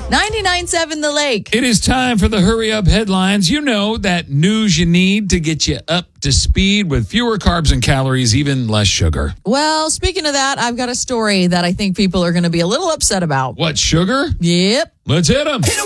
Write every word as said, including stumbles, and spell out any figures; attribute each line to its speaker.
Speaker 1: ninety-nine point seven The Lake.
Speaker 2: It is time for the Hurry Up headlines. You know, that news you need to get you up to speed with fewer carbs and calories, even less sugar.
Speaker 1: Well, speaking of that, I've got a story that I think people are going to be a little upset about.
Speaker 2: What, sugar?
Speaker 1: Yep.
Speaker 2: Let's hit them.